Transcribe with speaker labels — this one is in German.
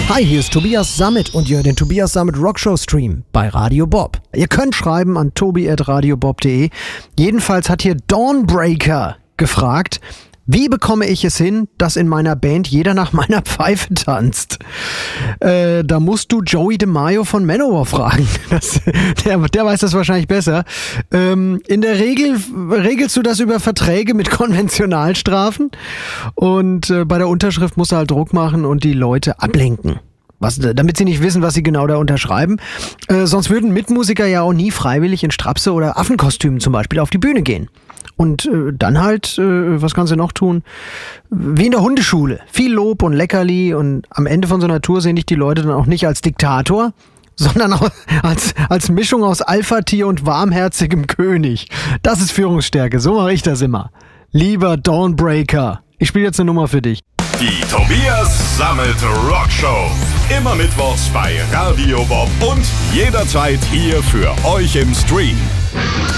Speaker 1: Hi, hier ist Tobias Sammet und ihr hört den Tobias Sammet Rockshow Stream bei Radio Bob. Ihr könnt schreiben an tobi@radiobob.de. Jedenfalls hat hier Dawnbreaker gefragt, wie bekomme ich es hin, dass in meiner Band jeder nach meiner Pfeife tanzt? Da musst du Joey DeMaio von Manowar fragen. Der weiß das wahrscheinlich besser. In der Regel regelst du das über Verträge mit Konventionalstrafen und bei der Unterschrift musst du halt Druck machen und die Leute ablenken. Damit sie nicht wissen, was sie genau da unterschreiben. Sonst würden Mitmusiker ja auch nie freiwillig in Strapse oder Affenkostümen zum Beispiel auf die Bühne gehen. Und dann halt, was kannst du noch tun? Wie in der Hundeschule. Viel Lob und Leckerli und am Ende von so einer Tour sehen dich die Leute dann auch nicht als Diktator, sondern auch als Mischung aus Alpha-Tier und warmherzigem König. Das ist Führungsstärke, so mache ich das immer. Lieber Dawnbreaker, ich spiele jetzt eine Nummer für dich.
Speaker 2: Die Tobias Sammet Rockshow. Immer mittwochs bei Radio Bob und jederzeit hier für euch im Stream.